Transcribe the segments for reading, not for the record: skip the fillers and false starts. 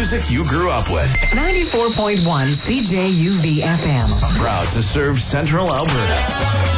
music you grew up with. 94.1 CJUV FM. Proud to serve Central Alberta.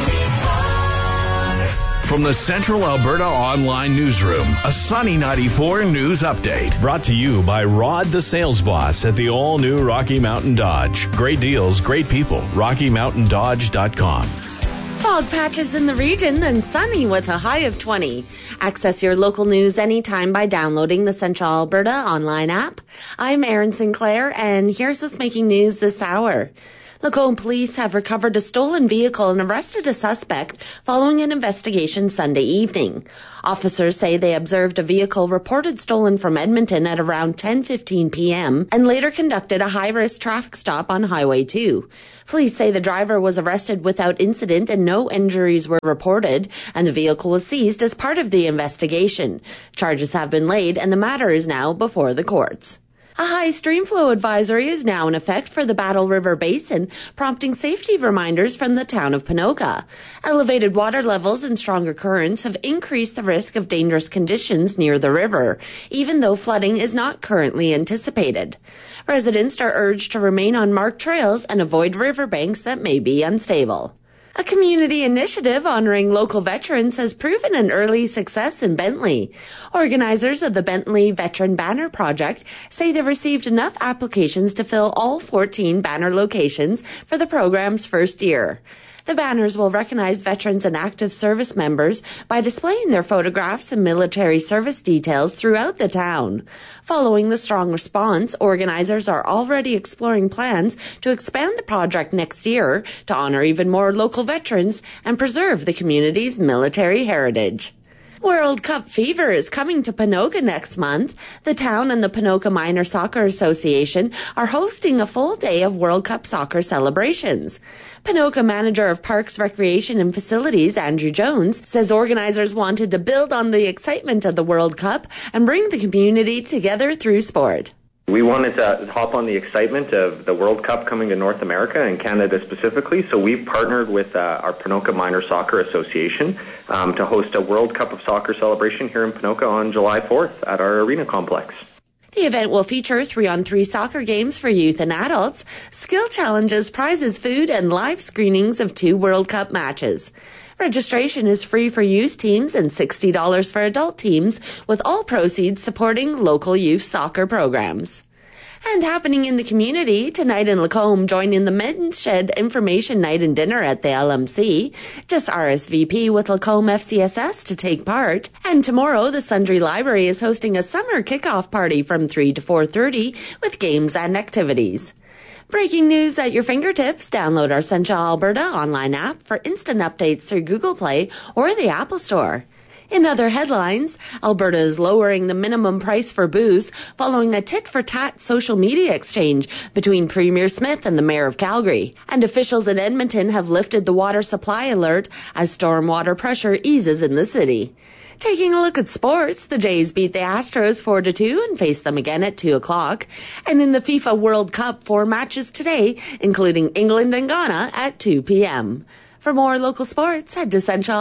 From the Central Alberta Online Newsroom, a Sunny 94 news update. Brought to you by Rod the Sales Boss at the all-new Rocky Mountain Dodge. Great deals, great people. RockyMountainDodge.com. Fog patches in the region, then sunny with a high of 20. Access your local news anytime by downloading the Central Alberta online app. I'm Erin Sinclair, and here's what's making news this hour. Lacombe police have recovered a stolen vehicle and arrested a suspect following an investigation Sunday evening. Officers say they observed a vehicle reported stolen from Edmonton at around 10:15 p.m. and later conducted a high-risk traffic stop on Highway 2. Police say the driver was arrested without incident and no injuries were reported, and the vehicle was seized as part of the investigation. Charges have been laid and the matter is now before the courts. A high stream flow advisory is now in effect for the Battle River Basin, prompting safety reminders from the town of Ponoka. Elevated water levels and stronger currents have increased the risk of dangerous conditions near the river, even though flooding is not currently anticipated. Residents are urged to remain on marked trails and avoid riverbanks that may be unstable. A community initiative honoring local veterans has proven an early success in Bentley. Organizers of the Bentley Veteran Banner Project say they received enough applications to fill all 14 banner locations for the program's first year. The banners will recognize veterans and active service members by displaying their photographs and military service details throughout the town. Following the strong response, organizers are already exploring plans to expand the project next year to honor even more local veterans and preserve the community's military heritage. World Cup fever is coming to Ponoka next month. The town and the Ponoka Minor Soccer Association are hosting a full day of World Cup soccer celebrations. Ponoka Manager of Parks, Recreation and Facilities, Andrew Jones, says organizers wanted to build on the excitement of the World Cup and bring the community together through sport. We wanted to hop on the excitement of the World Cup coming to North America and Canada specifically, so we've partnered with our Ponoka Minor Soccer Association to host a World Cup of Soccer celebration here in Ponoka on July 4th at our arena complex. The event will feature 3-on-3 soccer games for youth and adults, skill challenges, prizes, food, and live screenings of 2 World Cup matches. Registration is free for youth teams and $60 for adult teams, with all proceeds supporting local youth soccer programs. And happening in the community, tonight in Lacombe, join in the Men's Shed Information Night and Dinner at the LMC. Just RSVP with Lacombe FCSS to take part. And tomorrow, the Sundre Library is hosting a summer kickoff party from 3 to 4:30 with games and activities. Breaking news at your fingertips. Download our Central Alberta online app for instant updates through Google Play or the Apple Store. In other headlines, Alberta is lowering the minimum price for booze following a tit-for-tat social media exchange between Premier Smith and the Mayor of Calgary. And officials in Edmonton have lifted the water supply alert as stormwater pressure eases in the city. Taking a look at sports, the Jays beat the Astros 4-2 and face them again at 2 o'clock. And in the FIFA World Cup, 4 matches today, including England and Ghana at 2 p.m. For more local sports, head to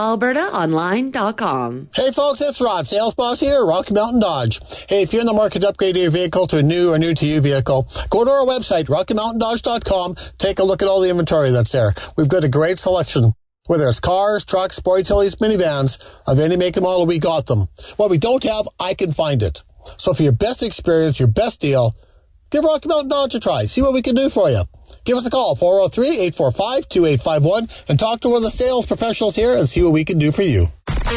CentralAlbertaOnline.com. Hey folks, it's Rod, Sales Boss here, Rocky Mountain Dodge. Hey, if you're in the market to upgrade your vehicle to a new or new-to-you vehicle, go to our website, RockyMountainDodge.com. Take a look at all the inventory that's there. We've got a great selection. Whether it's cars, trucks, sport utilities, minivans, of any make and model, we got them. What we don't have, I can find it. So for your best experience, your best deal, give Rocky Mountain Dodge a try. See what we can do for you. Give us a call, 403-845-2851, and talk to one of the sales professionals here and see what we can do for you.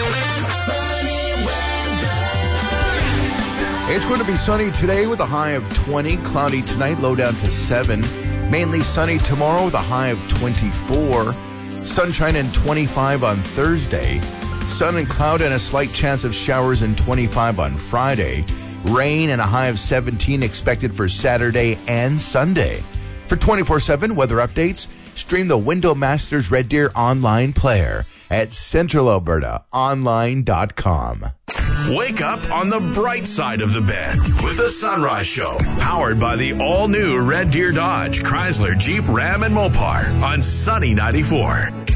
It's going to be sunny today with a high of 20, cloudy tonight, low down to 7. Mainly sunny tomorrow with a high of 24. Sunshine and 25 on Thursday. Sun and cloud and a slight chance of showers and 25 on Friday. Rain and a high of 17 expected for Saturday and Sunday. For 24/7 weather updates, stream the Window Masters Red Deer online player at CentralAlbertaOnline.com. Wake up on the bright side of the bed with the Sunrise Show, powered by the all-new Red Deer Dodge, Chrysler, Jeep, Ram, and Mopar on Sunny 94.